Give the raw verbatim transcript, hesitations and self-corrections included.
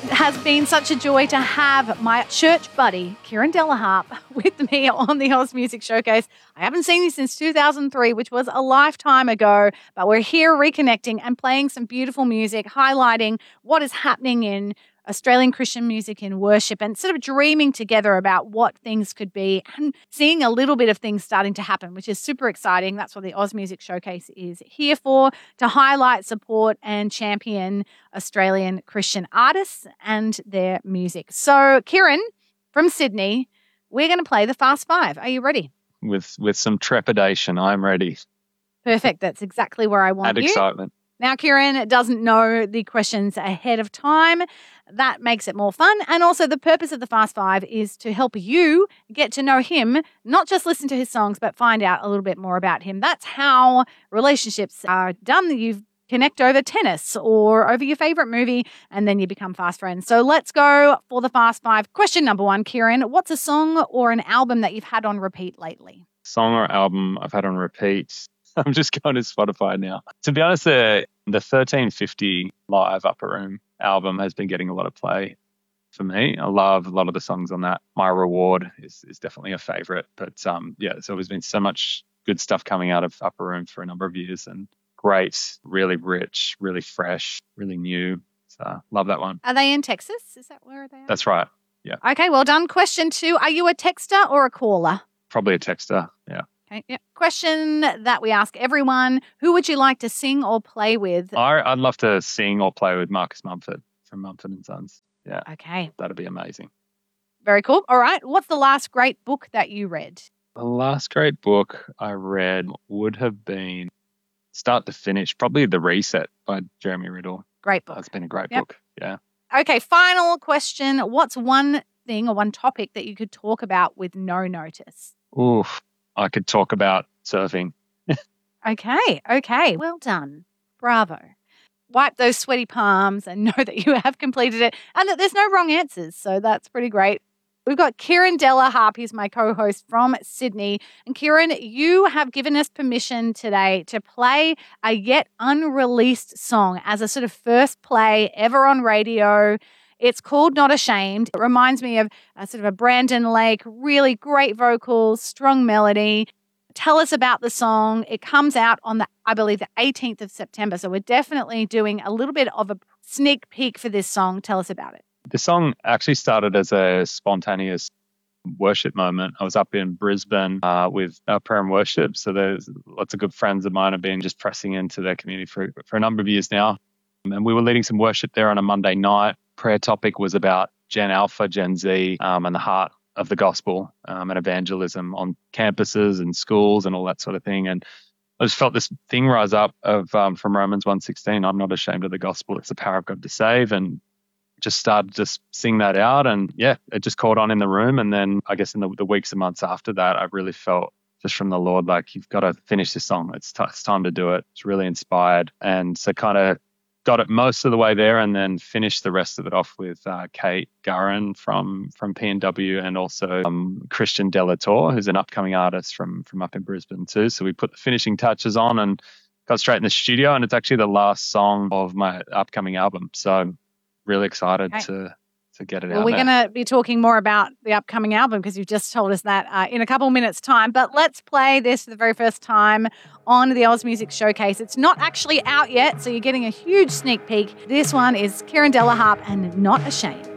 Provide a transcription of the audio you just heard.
has been such a joy to have my church buddy, Kieran Delaharp, with me on the Oz Music Showcase. I haven't seen you since two thousand three, which was a lifetime ago, but we're here reconnecting and playing some beautiful music, highlighting what is happening in Australian Christian music in worship and sort of dreaming together about what things could be and seeing a little bit of things starting to happen, which is super exciting. That's what the Oz Music Showcase is here for, to highlight, support and champion Australian Christian artists and their music. So, Kieran, from Sydney, we're going to play the Fast Five. Are you ready? With with some trepidation, I'm ready. Perfect. That's exactly where I want and you. And excitement. Now, Kieran doesn't know the questions ahead of time. That makes it more fun. And also the purpose of the Fast Five is to help you get to know him, not just listen to his songs, but find out a little bit more about him. That's how relationships are done. You connect over tennis or over your favorite movie, and then you become fast friends. So let's go for the Fast Five. Question number one, Kieran, what's a song or an album that you've had on repeat lately? Song or album I've had on repeat. I'm just going to Spotify now. To be honest, the, the thirteen fifty Live Upper Room album has been getting a lot of play for me. I love a lot of the songs on that. My Reward is, is definitely a favorite. But um, yeah, there's always been so much good stuff coming out of Upper Room for a number of years, and great, really rich, really fresh, really new. So love that one. Are they in Texas? Is that where they are? That's right. Yeah. Okay, well done. Question two, are you a texter or a caller? Probably a texter, yeah. Okay, yeah. Question that we ask everyone, who would you like to sing or play with? I, I'd love to sing or play with Marcus Mumford from Mumford and Sons. Yeah. Okay. That'd be amazing. Very cool. All right. What's the last great book that you read? The last great book I read would have been, start to finish, probably The Reset by Jeremy Riddle. Great book. That's been a great yep. book. Yeah. Okay. Final question. What's one thing or one topic that you could talk about with no notice? Oof. I could talk about surfing. Okay. Okay. Well done. Bravo. Wipe those sweaty palms and know that you have completed it and that there's no wrong answers. So that's pretty great. We've got Kieran Delaharp. He's my co-host from Sydney. And Kieran, you have given us permission today to play a yet unreleased song as a sort of first play ever on radio. It's called Not Ashamed. It reminds me of a sort of a Brandon Lake, really great vocals, strong melody. Tell us about the song. It comes out on the, I believe, the eighteenth of September. So we're definitely doing a little bit of a sneak peek for this song. Tell us about it. The song actually started as a spontaneous worship moment. I was up in Brisbane uh, with our prayer and worship. So there's lots of good friends of mine have been just pressing into their community for, for a number of years now. And we were leading some worship there on a Monday night. Prayer topic was about Gen Alpha, Gen Z, um, and the heart of the gospel um, and evangelism on campuses and schools and all that sort of thing. And I just felt this thing rise up of um, from Romans one sixteen, I'm not ashamed of the gospel. It's the power of God to save. And just started to just sing that out. And yeah, it just caught on in the room. And then I guess in the, the weeks and months after that, I really felt just from the Lord, like, you've got to finish this song. It's, t- it's time to do it. It's really inspired. And so kind of got it most of the way there and then finished the rest of it off with uh, Kate Gurren from from P N W and also um, Christian Delator, who's an upcoming artist from from up in Brisbane too. So we put the finishing touches on and got straight in the studio, and it's actually the last song of my upcoming album. So really excited okay. to to get it well, out we're there. going to be talking more about the upcoming album because you've just told us that uh, in a couple minutes' time. But let's play this for the very first time on the Oz Music Showcase. It's not actually out yet, so you're getting a huge sneak peek. This one is Kieran Delaharp and Not Ashamed.